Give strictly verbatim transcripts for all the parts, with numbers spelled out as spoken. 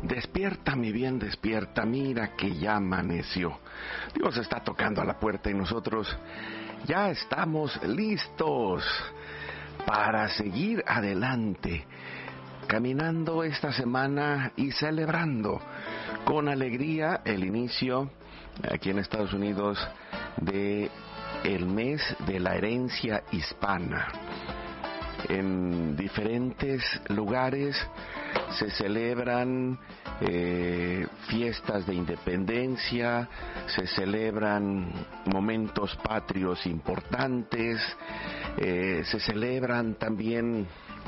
Despierta, mi bien, despierta, mira que ya amaneció. Dios está tocando a la puerta y nosotros ya estamos listos para seguir adelante, caminando esta semana y celebrando con alegría el inicio aquí en Estados Unidos de el mes de la herencia hispana. En diferentes lugares se celebran eh, fiestas de independencia, se celebran momentos patrios importantes, eh, se celebran también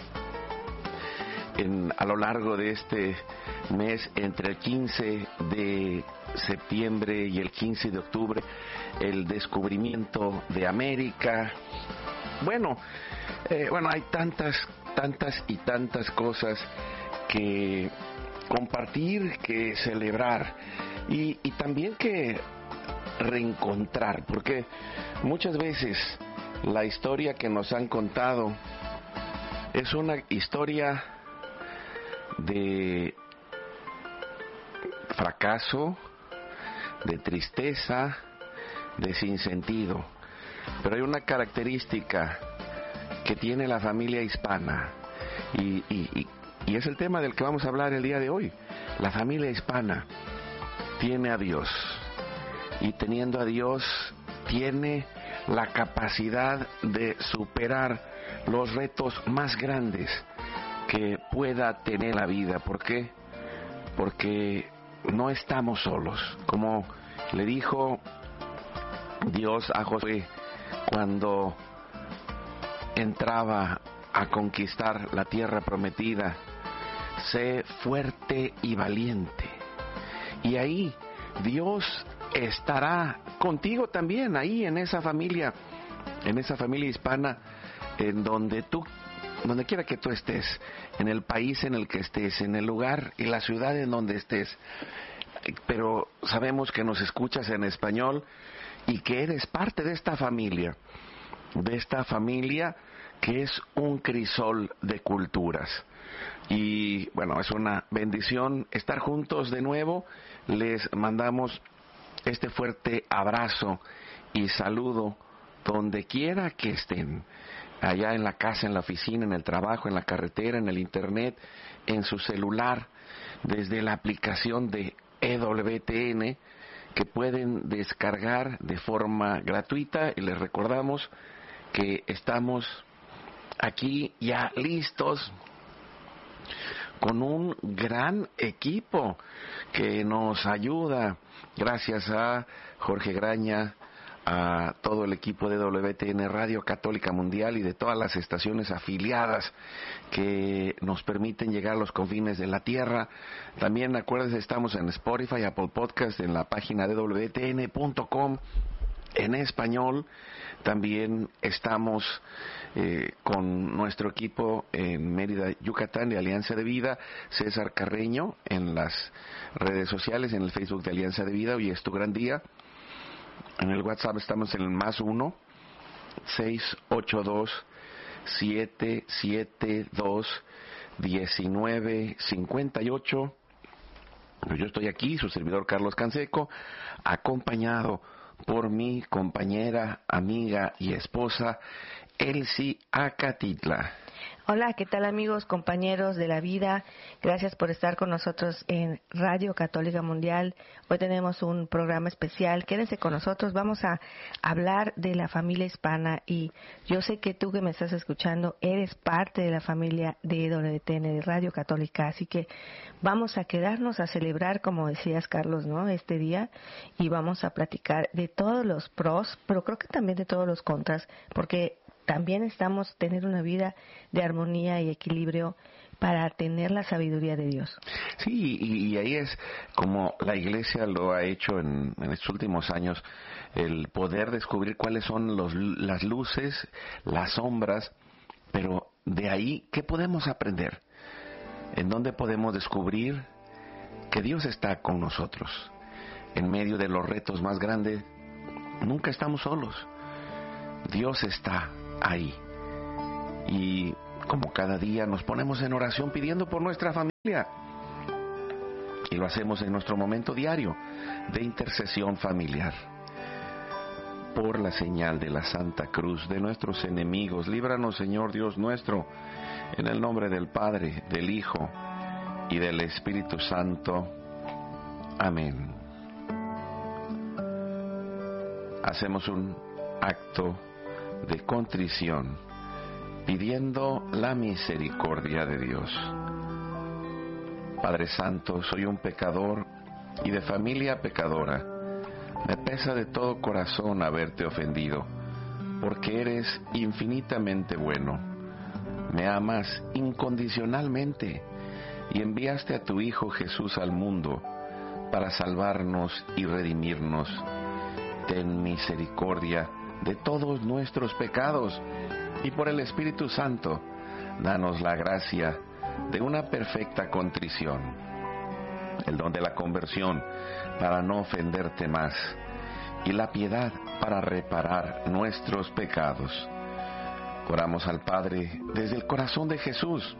en, a lo largo de este mes, entre el quince de septiembre y el quince de octubre, el descubrimiento de América. Bueno, eh, bueno, hay tantas, tantas y tantas cosas que compartir, que celebrar y, y también que reencontrar, porque muchas veces la historia que nos han contado es una historia de fracaso, de tristeza, de sinsentido. Pero hay una característica que tiene la familia hispana y, y, y, y es el tema del que vamos a hablar el día de hoy. La familia hispana tiene a Dios y teniendo a Dios tiene la capacidad de superar los retos más grandes que pueda tener la vida. ¿Por qué? Porque no estamos solos. Como le dijo Dios a Josué cuando entraba a conquistar la tierra prometida: sé fuerte y valiente. Y ahí Dios estará contigo también, ahí en esa familia, en esa familia hispana, en donde tú, donde quiera que tú estés, en el país en el que estés, en el lugar y la ciudad en donde estés. Pero sabemos que nos escuchas en español y que eres parte de esta familia, de esta familia que es un crisol de culturas. Y bueno, es una bendición estar juntos de nuevo. Les mandamos este fuerte abrazo y saludo donde quiera que estén, allá en la casa, en la oficina, en el trabajo, en la carretera, en el internet, en su celular, desde la aplicación de E W T N, que pueden descargar de forma gratuita. Y les recordamos que estamos aquí ya listos con un gran equipo que nos ayuda, gracias a Jorge Graña, a todo el equipo de W T N Radio Católica Mundial y de todas las estaciones afiliadas que nos permiten llegar a los confines de la tierra. También acuérdense, estamos en Spotify, Apple Podcast, en la página de W T N punto com en español. También estamos eh, con nuestro equipo en Mérida, Yucatán, de Alianza de Vida, César Carreño, en las redes sociales, en el Facebook de Alianza de Vida. Hoy es tu gran día. En el WhatsApp estamos en el más uno, seis ocho dos, siete siete dos, diecinueve cincuenta y ocho. Yo estoy aquí, su servidor Carlos Canseco, acompañado por mi compañera, amiga y esposa, Elsie Acatitla. Hola, ¿qué tal amigos, compañeros de la vida? Gracias por estar con nosotros en Radio Católica Mundial. Hoy tenemos un programa especial. Quédense con nosotros, vamos a hablar de la familia hispana y yo sé que tú que me estás escuchando eres parte de la familia de W T N, de Radio Católica, así que vamos a quedarnos a celebrar, como decías Carlos, ¿no?, este día, y vamos a platicar de todos los pros, pero creo que también de todos los contras, porque también necesitamos tener una vida de armonía y equilibrio para tener la sabiduría de Dios. Sí, y, y ahí es como la Iglesia lo ha hecho en, en estos últimos años, el poder descubrir cuáles son los, las luces, las sombras, pero de ahí, ¿qué podemos aprender? ¿En dónde podemos descubrir que Dios está con nosotros? En medio de los retos más grandes, nunca estamos solos. Dios está ahí. Y como cada día nos ponemos en oración pidiendo por nuestra familia. Y lo hacemos en nuestro momento diario de intercesión familiar. Por la señal de la Santa Cruz de nuestros enemigos, líbranos, Señor Dios nuestro, en el nombre del Padre, del Hijo y del Espíritu Santo. Amén. Hacemos un acto de contrición, pidiendo la misericordia de Dios. Padre Santo, soy un pecador y de familia pecadora. Me pesa de todo corazón haberte ofendido, porque eres infinitamente bueno. Me amas incondicionalmente y enviaste a tu Hijo Jesús al mundo para salvarnos y redimirnos. Ten misericordia de todos nuestros pecados y por el Espíritu Santo, danos la gracia de una perfecta contrición, el don de la conversión para no ofenderte más y la piedad para reparar nuestros pecados. Oramos al Padre desde el corazón de Jesús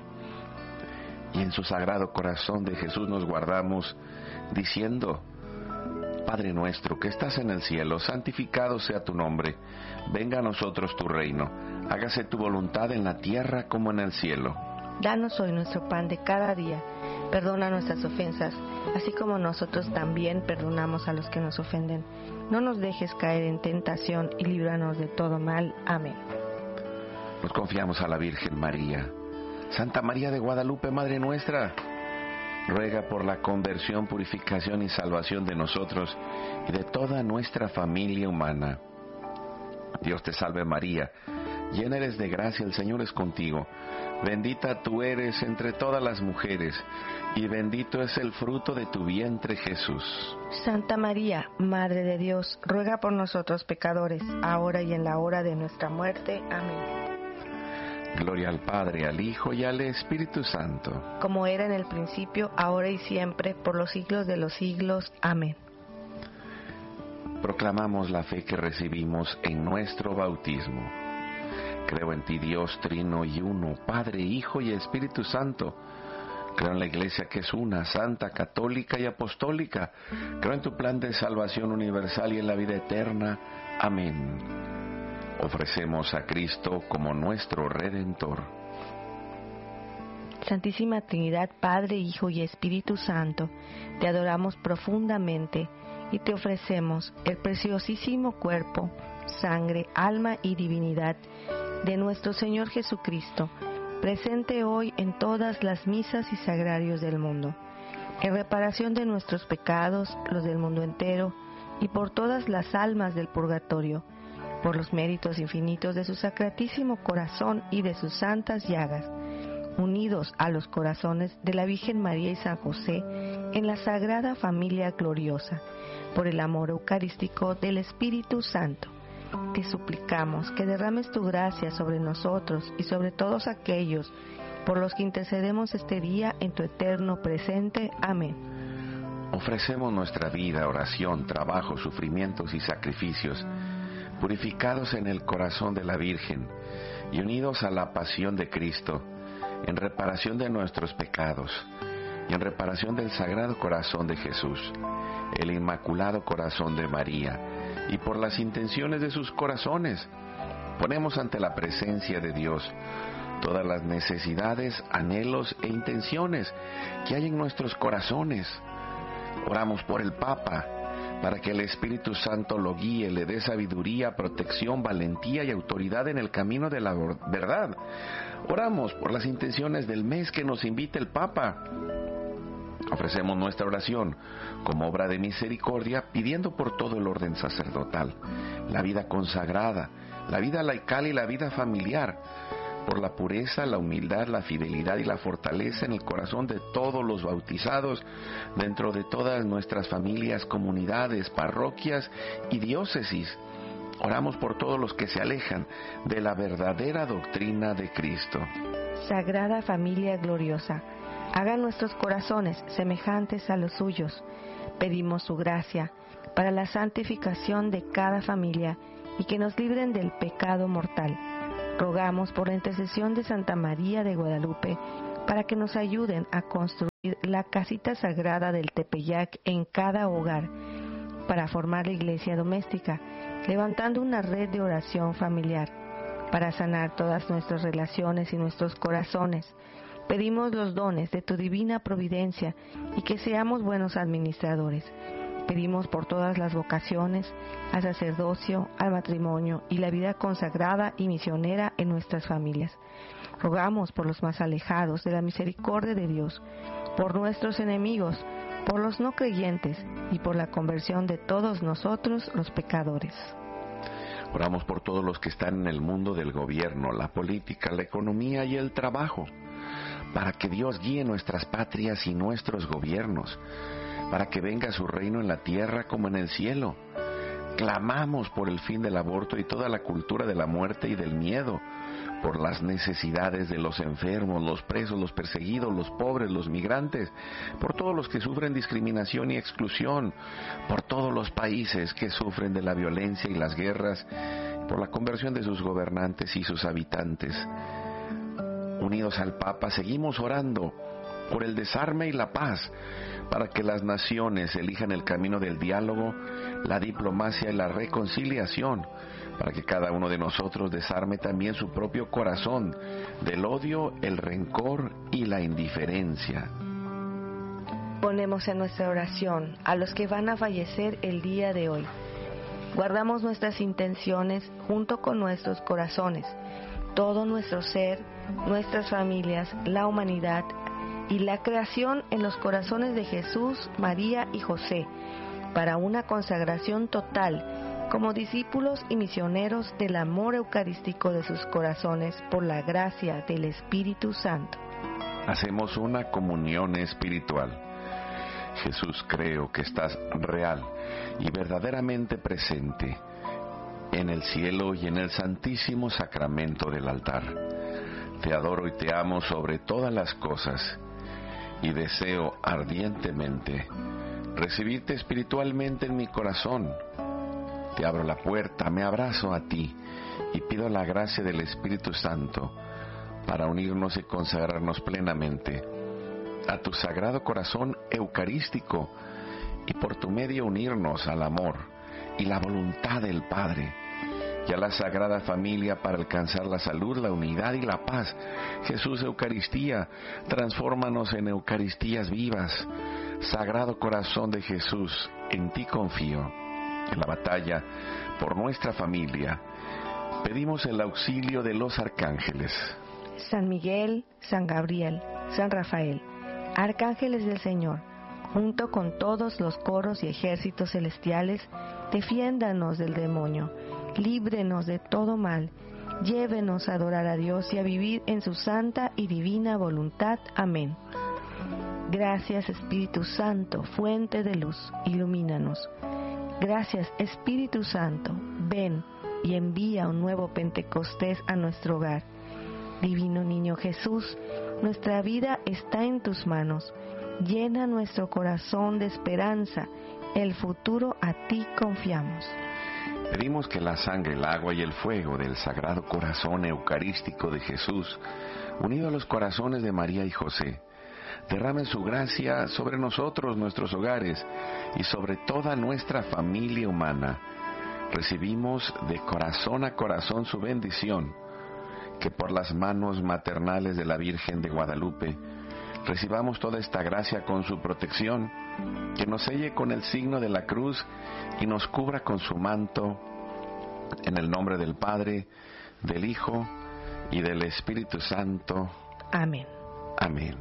y en su sagrado corazón de Jesús nos guardamos diciendo: Padre nuestro que estás en el cielo, santificado sea tu nombre, venga a nosotros tu reino, hágase tu voluntad en la tierra como en el cielo. Danos hoy nuestro pan de cada día, perdona nuestras ofensas, así como nosotros también perdonamos a los que nos ofenden. No nos dejes caer en tentación y líbranos de todo mal. Amén. Nos confiamos a la Virgen María. Santa María de Guadalupe, Madre nuestra, ruega por la conversión, purificación y salvación de nosotros y de toda nuestra familia humana. Dios te salve María, llena eres de gracia, el Señor es contigo. Bendita tú eres entre todas las mujeres, y bendito es el fruto de tu vientre, Jesús. Santa María, Madre de Dios, ruega por nosotros pecadores, ahora y en la hora de nuestra muerte. Amén. Gloria al Padre, al Hijo y al Espíritu Santo. Como era en el principio, ahora y siempre, por los siglos de los siglos. Amén. Proclamamos la fe que recibimos en nuestro bautismo. Creo en ti, Dios trino y uno, Padre, Hijo y Espíritu Santo. Creo en la Iglesia que es una, santa, católica y apostólica. Creo en tu plan de salvación universal y en la vida eterna. Amén. Ofrecemos a Cristo como nuestro Redentor. Santísima Trinidad, Padre, Hijo y Espíritu Santo, te adoramos profundamente y te ofrecemos el preciosísimo cuerpo, sangre, alma y divinidad de nuestro Señor Jesucristo, presente hoy en todas las misas y sagrarios del mundo, en reparación de nuestros pecados, los del mundo entero, y por todas las almas del purgatorio, por los méritos infinitos de su sacratísimo corazón y de sus santas llagas, unidos a los corazones de la Virgen María y San José en la Sagrada Familia Gloriosa, por el amor eucarístico del Espíritu Santo. Te suplicamos que derrames tu gracia sobre nosotros y sobre todos aquellos por los que intercedemos este día en tu eterno presente. Amén. Ofrecemos nuestra vida, oración, trabajo, sufrimientos y sacrificios, purificados en el corazón de la Virgen y unidos a la pasión de Cristo, en reparación de nuestros pecados y en reparación del Sagrado Corazón de Jesús, el Inmaculado Corazón de María, y por las intenciones de sus corazones. Ponemos ante la presencia de Dios todas las necesidades, anhelos e intenciones que hay en nuestros corazones. Oramos por el Papa, para que el Espíritu Santo lo guíe, le dé sabiduría, protección, valentía y autoridad en el camino de la verdad. Oramos por las intenciones del mes que nos invita el Papa. Ofrecemos nuestra oración como obra de misericordia, pidiendo por todo el orden sacerdotal, la vida consagrada, la vida laical y la vida familiar, por la pureza, la humildad, la fidelidad y la fortaleza en el corazón de todos los bautizados, dentro de todas nuestras familias, comunidades, parroquias y diócesis. Oramos por todos los que se alejan de la verdadera doctrina de Cristo. Sagrada Familia Gloriosa, haga nuestros corazones semejantes a los suyos. Pedimos su gracia para la santificación de cada familia y que nos libren del pecado mortal. Rogamos por la intercesión de Santa María de Guadalupe, para que nos ayuden a construir la casita sagrada del Tepeyac en cada hogar, para formar la iglesia doméstica, levantando una red de oración familiar, para sanar todas nuestras relaciones y nuestros corazones. Pedimos los dones de tu divina providencia y que seamos buenos administradores. Pedimos por todas las vocaciones, al sacerdocio, al matrimonio y la vida consagrada y misionera en nuestras familias. Rogamos por los más alejados de la misericordia de Dios, por nuestros enemigos, por los no creyentes y por la conversión de todos nosotros los pecadores. Oramos por todos los que están en el mundo del gobierno, la política, la economía y el trabajo, para que Dios guíe nuestras patrias y nuestros gobiernos, para que venga su reino en la tierra como en el cielo. Clamamos por el fin del aborto y toda la cultura de la muerte y del miedo, por las necesidades de los enfermos, los presos, los perseguidos, los pobres, los migrantes, por todos los que sufren discriminación y exclusión, por todos los países que sufren de la violencia y las guerras, por la conversión de sus gobernantes y sus habitantes. Unidos al Papa, seguimos orando por el desarme y la paz, para que las naciones elijan el camino del diálogo, la diplomacia y la reconciliación, para que cada uno de nosotros desarme también su propio corazón del odio, el rencor y la indiferencia. Ponemos en nuestra oración a los que van a fallecer el día de hoy. Guardamos nuestras intenciones junto con nuestros corazones, todo nuestro ser, nuestras familias, la humanidad y la creación en los corazones de Jesús, María y José, para una consagración total como discípulos y misioneros del amor eucarístico de sus corazones por la gracia del Espíritu Santo. Hacemos una comunión espiritual. Jesús, creo que estás real y verdaderamente presente en el cielo y en el santísimo sacramento del altar. Te adoro y te amo sobre todas las cosas y deseo ardientemente recibirte espiritualmente en mi corazón. Te abro la puerta, me abrazo a ti y pido la gracia del Espíritu Santo para unirnos y consagrarnos plenamente a tu sagrado corazón eucarístico y por tu medio unirnos al amor y la voluntad del Padre y a la Sagrada Familia para alcanzar la salud, la unidad y la paz. Jesús, Eucaristía, transfórmanos en Eucaristías vivas. Sagrado Corazón de Jesús, en ti confío. En la batalla por nuestra familia, pedimos el auxilio de los arcángeles. San Miguel, San Gabriel, San Rafael, arcángeles del Señor, junto con todos los coros y ejércitos celestiales, defiéndanos del demonio, líbrenos de todo mal, llévenos a adorar a Dios y a vivir en su santa y divina voluntad. Amén. Gracias, Espíritu Santo, fuente de luz, ilumínanos. Gracias, Espíritu Santo, ven y envía un nuevo Pentecostés a nuestro hogar. Divino Niño Jesús, nuestra vida está en tus manos. Llena nuestro corazón de esperanza. El futuro a ti confiamos. Pedimos que la sangre, el agua y el fuego del Sagrado Corazón Eucarístico de Jesús, unido a los corazones de María y José, derramen su gracia sobre nosotros, nuestros hogares y sobre toda nuestra familia humana. Recibimos de corazón a corazón su bendición, que por las manos maternales de la Virgen de Guadalupe recibamos toda esta gracia con su protección, que nos selle con el signo de la cruz y nos cubra con su manto, en el nombre del Padre, del Hijo y del Espíritu Santo. Amén. Amén.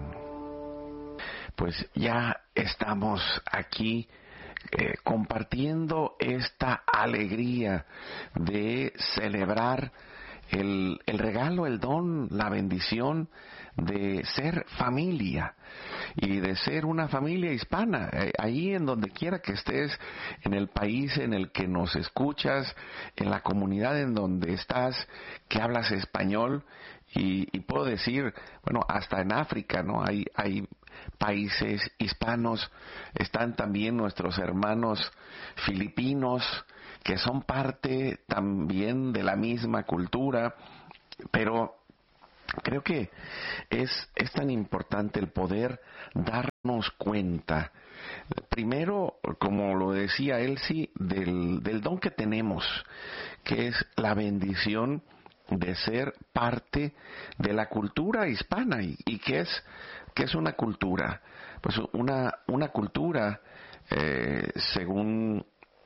Pues ya estamos aquí eh, compartiendo esta alegría de celebrar el, el regalo, el don, la bendición de ser familia y de ser una familia hispana, eh, ahí en donde quiera que estés, en el país en el que nos escuchas, en la comunidad en donde estás, que hablas español. Y, y puedo decir, bueno, hasta en África, ¿no? Hay, hay países hispanos, están también nuestros hermanos filipinos, que son parte también de la misma cultura, pero creo que es, es tan importante el poder darnos cuenta, primero, como lo decía Elsie, del, del don que tenemos, que es la bendición de ser parte de la cultura hispana. ¿Y, y qué es, qué es una cultura? Pues una, una cultura, eh, según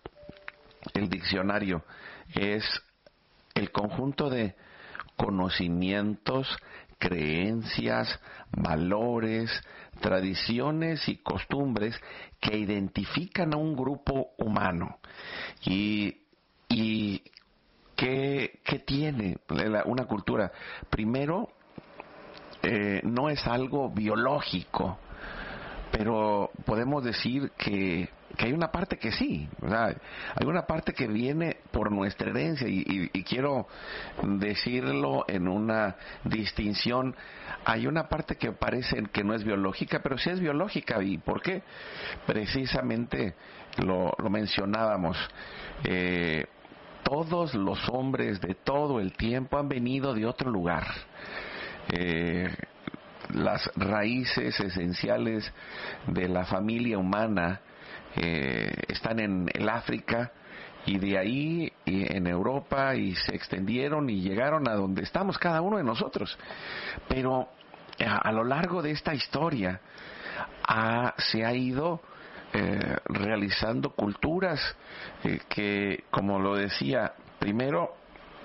el diccionario, es el conjunto de conocimientos, creencias, valores, tradiciones y costumbres que identifican a un grupo humano. Y, y ¿qué, qué tiene una cultura? Primero, eh, no es algo biológico, pero podemos decir que, que hay una parte que sí, ¿verdad? Hay una parte que viene por nuestra herencia y, y, y quiero decirlo en una distinción. Hay una parte que parece que no es biológica, pero sí es biológica. ¿Y por qué? Precisamente lo, lo mencionábamos. Eh, todos los hombres de todo el tiempo han venido de otro lugar. Eh, las raíces esenciales de la familia humana eh, están en el África, y de ahí y en Europa, y se extendieron y llegaron a donde estamos cada uno de nosotros. Pero a, a lo largo de esta historia ha, se ha ido eh, realizando culturas eh, que, como lo decía, primero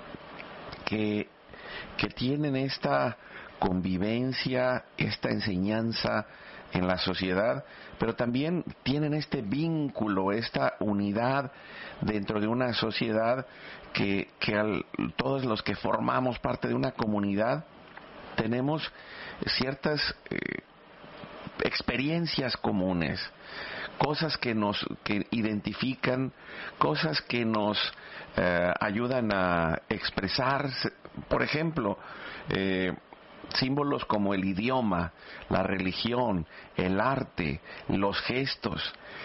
que, que tienen esta convivencia, esta enseñanza en la sociedad, pero también tienen este vínculo, esta unidad dentro de una sociedad que, que al, todos los que formamos parte de una comunidad tenemos ciertas eh, experiencias comunes, cosas que nos que identifican, cosas que nos eh, ayudan a expresar, por ejemplo, eh, símbolos como el idioma, la religión, el arte, los gestos.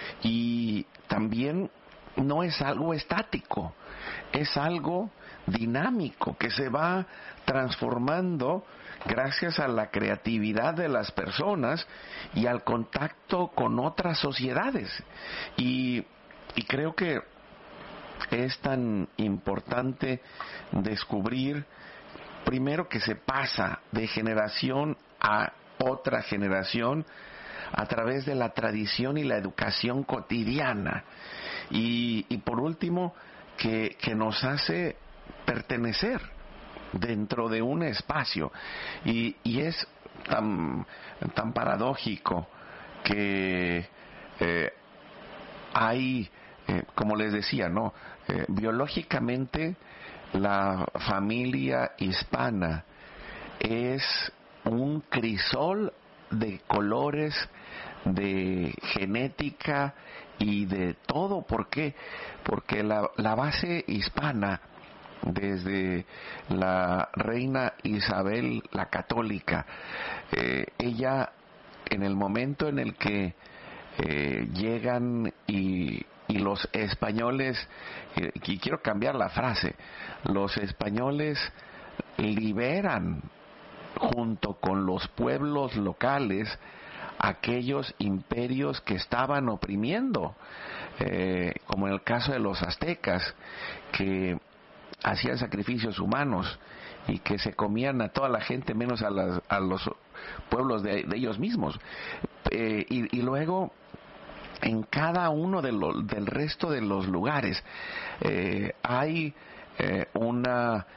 Y también no es algo estático, es algo dinámico que se va transformando gracias a la creatividad de las personas y al contacto con otras sociedades. Y, y creo que es tan importante descubrir primero que se pasa de generación a otra generación a través de la tradición y la educación cotidiana. Y, y por último, que, que nos hace pertenecer dentro de un espacio. Y, y es tan, tan paradójico que eh, hay, eh, como les decía, ¿no? Eh, biológicamente, la familia hispana es un crisol de colores, de genética y de todo. ¿Por qué? Porque la, la base hispana, desde la reina Isabel la Católica, eh, ella en el momento en el que eh, llegan y Y los españoles, y quiero cambiar la frase, los españoles liberan junto con los pueblos locales aquellos imperios que estaban oprimiendo, eh, como en el caso de los aztecas, que hacían sacrificios humanos y que se comían a toda la gente menos a, las, a los pueblos de, de ellos mismos. Eh, y, y luego en cada uno de los, del resto de los lugares eh, hay eh, una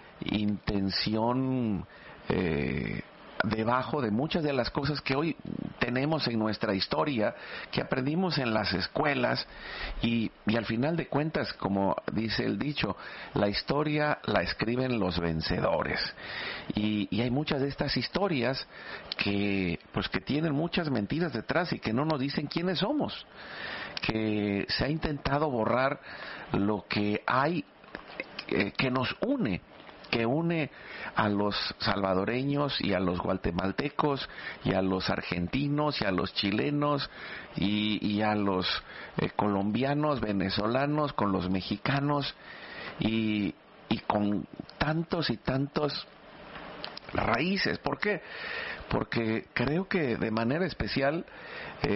intención eh, debajo de muchas de las cosas que hoy tenemos en nuestra historia, que aprendimos en las escuelas, y, y al final de cuentas, como dice el dicho, la historia la escriben los vencedores. Y, y hay muchas de estas historias que, pues, que tienen muchas mentiras detrás y que no nos dicen quiénes somos, que se ha intentado borrar lo que hay eh, que nos une, que une a los salvadoreños y a los guatemaltecos y a los argentinos y a los chilenos y, y a los eh, colombianos, venezolanos, con los mexicanos y, y con tantos y tantos las raíces. ¿Por qué? Porque creo que de manera especial